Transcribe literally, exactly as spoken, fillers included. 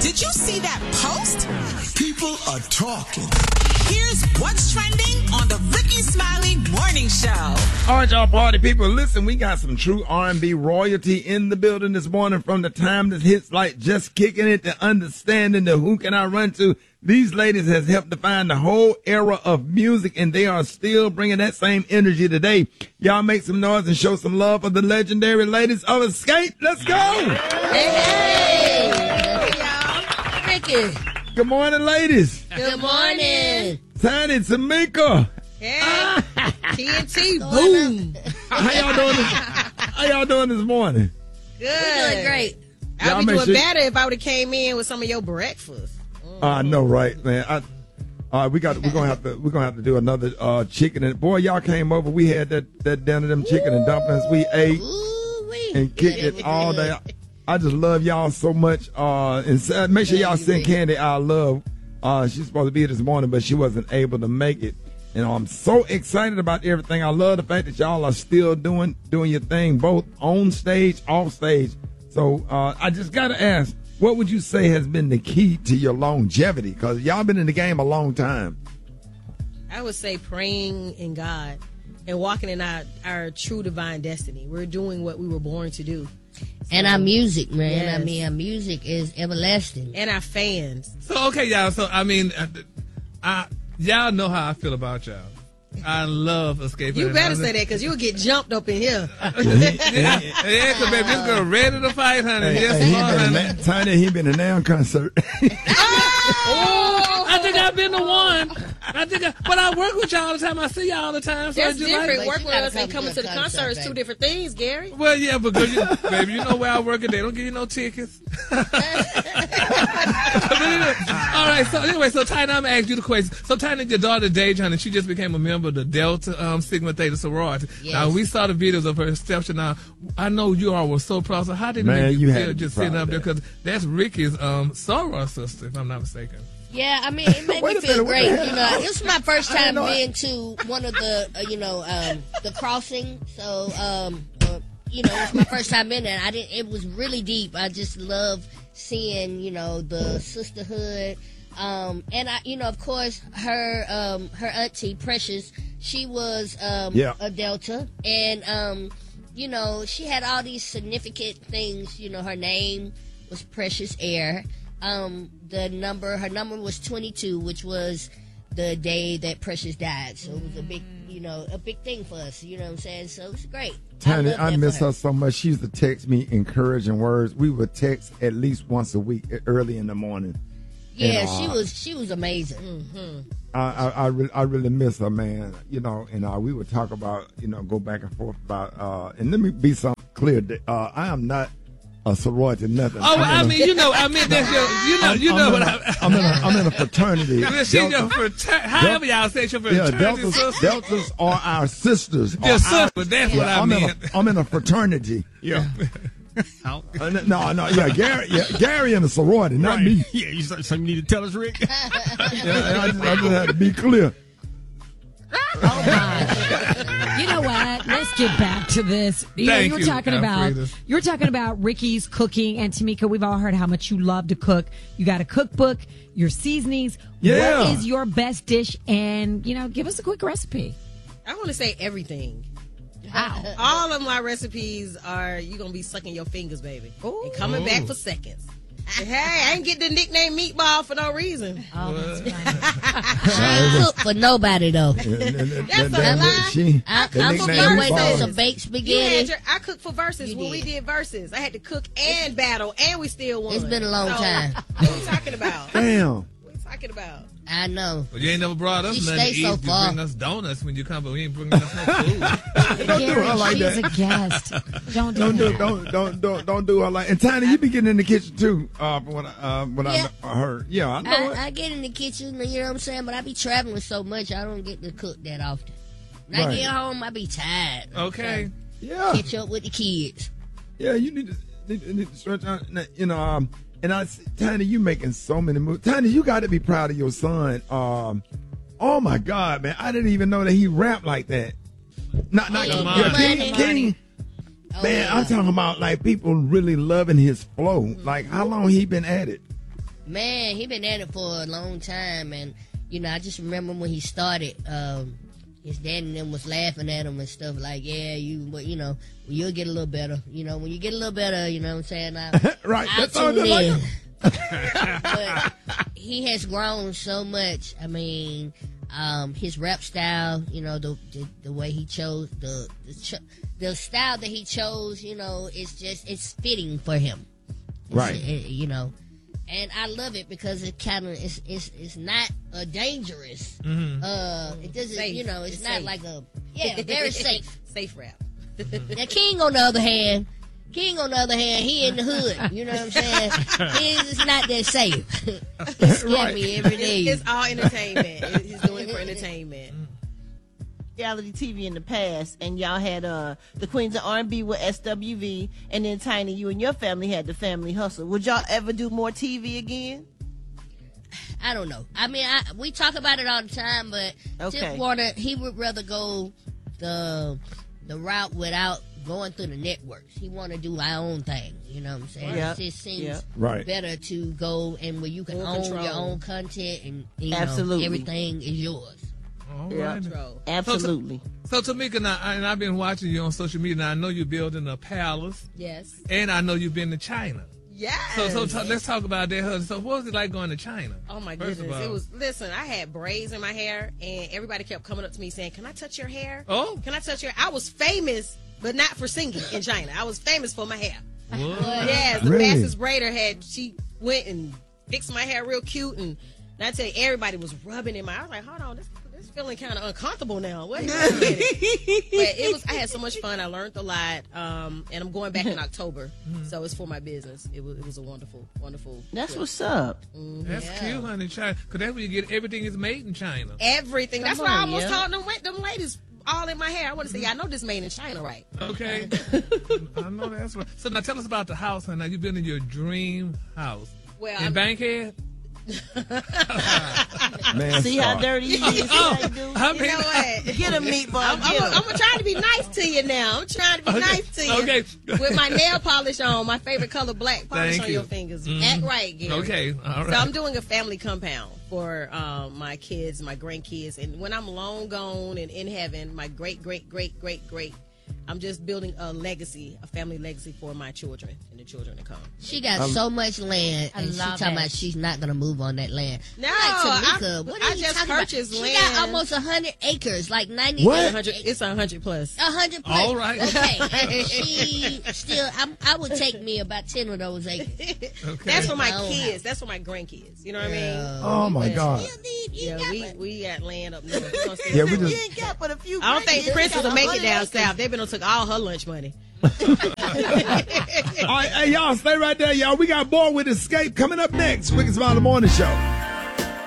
Did you see that post? People are talking. Here's what's trending on the Ricky Smiley Morning Show. All right, y'all party people, listen, we got some true R and B royalty in the building this morning, from the timeless hits like Just Kicking It to Understanding to Who Can I Run To. These ladies has helped define the whole era of music, and they are still bringing that same energy today. Y'all make some noise and show some love for the legendary ladies of Escape. Let's go! Hey, hey! Hey, y'all. Ricky. Good morning, ladies. Good morning. Tiny, Tamika. Hey. T N T, boom. How y'all doing this? How y'all doing this morning? Good. We're doing great. Y'all I'd be make doing sure- better if I would have came in with some of your breakfast. I know, right, man. I, all right, we got. We're gonna have to. We're gonna have to do another uh, chicken. And boy, y'all came over. We had that that dinner, them chicken and dumplings. We ate Ooh-wee. and kicked it all day. I just love y'all so much. Uh, and s- make sure y'all send Candy our love. Uh, she's supposed to be here this morning, but she wasn't able to make it. And I'm so excited about everything. I love the fact that y'all are still doing doing your thing, both on stage, off stage. So uh, I just gotta ask, what would you say has been the key to your longevity? Because y'all been in the game a long time. I would say praying in God and walking in our, our true divine destiny. We're doing what we were born to do. And our music, man. Yes. I mean, our music is everlasting. And our fans. So, okay, y'all. So, I mean, I, I, y'all know how I feel about y'all. I love Escape. You better say that, because you'll get jumped up in here. Yeah, because baby, this girl ready to fight, honey. Hey, Yes, hey, he Lord, been honey. a na- Tiny, he been a now concert. Oh, I think I've been the one. I think, I, but I work with y'all all the time. I see y'all all the time. So That's it's just different. like, Work you with gotta us and come coming to to a the concert, concert is two baby. different things, Gary. well, yeah, because you, baby, you know where I work, and they don't give you no tickets. But anyway, all right. So anyway, so Tiny, I'm gonna ask you the question. So Tiny, your daughter Dejan, and she just became a member of the Delta um, Sigma Theta sorority. Yes. Now we saw the videos of her reception. Now I know you all were so proud. So how did it Man, make you you had feel to be just proud sitting of up there? that. Because that's Ricky's um, soror sister, if I'm not mistaken. Yeah, I mean, it made Wait me a feel minute, what great. the hell? You know, this is my first I time didn't know being to one of the, uh, you know, um, the crossing. So, um, uh, you know, it's my first time in there. I didn't. It was really deep. I just love seeing, you know, the sisterhood. Um, and I, you know, of course, her, um, her auntie Precious, she was um, Yeah. a Delta, and um, you know, she had all these significant things. You know, her name was Precious Air. Um, the number, her number was twenty-two, which was the day that Precious died. So it was a big, you know, a big thing for us. You know what I'm saying? So it was great. Tiny, love I, that miss for her so much. She used to text me encouraging words. We would text at least once a week, early in the morning. Yeah, And, uh, she was, she was amazing. Mm-hmm. I I, I, re- I really miss her, man. You know, and uh, we would talk about, you know, go back and forth about. Uh, and let me be something clear. that, Uh, I am not a sorority, nothing. Oh, well, I I'm in a- mean, you know, I mean, that's your, you know, you I'm know in what a- I. I'm in a, I'm in a fraternity. She's Delta- your fraternity. However y'all say it's your yeah, fraternity Deltas, sister. Deltas are our sisters. Your Are sister, our- that's what I I'm in, meant. a, I'm in a fraternity. Yeah. Uh, no, no, yeah, Gary, yeah, Gary in a sorority, not me. Yeah, you something you need to tell us, Rick? Yeah, I just, I just had to be clear. Oh my! You know what? Let's get back to this. You know, Thank you were you, talking about Alfreda. you were talking about Ricky's cooking, and Tamika, we've all heard how much you love to cook. You got a cookbook, your seasonings. Yeah. What is your best dish? And you know, give us a quick recipe. I want to say everything. Wow. All of my recipes are, you going to be sucking your fingers, baby. And coming back for seconds. Hey, I ain't get the nickname Meatball for no reason. Oh, that's funny. She ain't cook for nobody though. That's a lie. She, I, the I'm nickname still waiting on Meatball. some baked You had spaghetti. your, I cooked for Versus You when we did. did Versus. I had to cook and battle, and we still won. It's been a long So, time. What you talking about? Damn. What you talking about? I know. Well, you ain't never brought us She nothing to stay eat. so You far. bring us donuts when you come, but we ain't bringing us no food. Don't do Gary, her like she's that. a guest. Don't do Don't do that. don't don't don't don't do her like. And Tiny, you be getting in the kitchen too. Uh, from what I, uh, what Yeah. I, I heard. Yeah, I know it. I, I get in the kitchen, you know what I'm saying? But I be traveling so much, I don't get to cook that often. When I Right. get home, I be tired. Okay. Yeah, Catch up with the kids. yeah. You need to need, to- need to stretch out. You know, um, and I, see- Tiny, you making so many moves. Tiny, you got to be proud of your son. Um, oh my God, man, I didn't even know that he rapped like that. Not not Oh, yeah, yeah, King, money. King. Oh, Man, yeah. I'm talking about like people really loving his flow. Like, how long he been at it? Man, he been at it for a long time, and you know, I just remember when he started. Um, his dad and them was laughing at him and stuff like, "Yeah, you, but you know, you'll get a little better. You know, when you get a little better, you know what I'm saying." I, Right, I'll that's all tune they like in. him. But he has grown so much. I mean, um, his rap style, you know, the the, the way he chose the the, cho- the style that he chose, you know, it's just it's fitting for him. It's, Right. it- you know, and I love it because it kind of it's it's it's not uh, dangerous. Uh, it doesn't, Safe. you know, it's, It's not safe. like a yeah, very safe. Safe rap. Now, King, on the other hand, King, on the other hand, he in the hood. You know what I'm saying? He's not that safe. He scare me every day. It's, it's all entertainment. He's doing it for entertainment. Reality T V in the past, and y'all had uh the Queens of R and B with S W V, and then Tiny, you and your family had the Family Hustle. Would y'all ever do more T V again? I don't know. I mean, I, we talk about it all the time, but Okay. Tip Warner, he would rather go the the route without going through the networks. He want to do our own thing. You know what I'm saying? Yep. It just seems Yep. Right. better to go and where you can Full own control. your own content and you know, Absolutely. everything is yours. All Yeah. right. Control. Absolutely. So, Tamika, now, I- and I've been watching you on social media. Now, I know you're building a palace, Yes. and I know you've been to China. Yes. So, so ta- let's talk about that. husband. So, what was it like going to China? Oh my First of goodness! all. It was. Listen, I had braids in my hair, and everybody kept coming up to me saying, "Can I touch your hair? Oh. Can I touch your?" I was famous, but not for singing in China. I was famous for my hair. What? Yes, the Really? fastest braider had. She went and fixed my hair real cute, and, and I tell you, everybody was rubbing in my. I was like, hold on, this this feeling kind of uncomfortable now. Wait a minute. But it was. I had so much fun. I learned a lot, um, and I'm going back in October, so it's for my business. It was. It was a wonderful, wonderful. That's trip. what's up. That's Yeah. cute, honey. China, because that's where you get everything is made in China. Everything. That's Come why I on, almost yeah. told them, them ladies all in my hair. I want to say, yeah, I know this made in China, right? Okay, I know that's right. So now tell us about the house, honey. Now you've been in your dream house Well, in I'm- Bankhead. Man, See how sorry. dirty he is? See how he do? I You mean, know what? Get a meatball. I'm, Get I'm, him. I'm trying to be nice to you now. I'm trying to be nice to you. okay. With my nail polish on, my favorite color, black polish Thank on you. your fingers. Act right, Gary. Okay, all right. So I'm doing a family compound for um, my kids, my grandkids, and when I'm long gone and in heaven, my great, great, great, great, great, I'm just building a legacy, a family legacy for my children and the children to come. She got so much land, I and she love talking it. about she's not gonna move on that land. No, like, Tamika, I- what I are you just talking about? purchased She land. got almost a hundred acres, like ninety. What? It's a hundred. It's a hundred plus. A hundred plus. All right. Okay. And she still, I'm, I would take me about ten of those acres. That's for my My own kids. house. That's for my grandkids. You know what I mean? Oh my God. You need, you Yeah, got we it. we got land up north. We gonna stay Yeah, up we north. just- You ain't got but a few. I don't think grandkids. Princess Got will a make it hundred down acres. south. They've been on took all her lunch money. All right, hey, y'all, stay right there, y'all. We got more with Escape coming up next. Wicked Smile the Morning Show.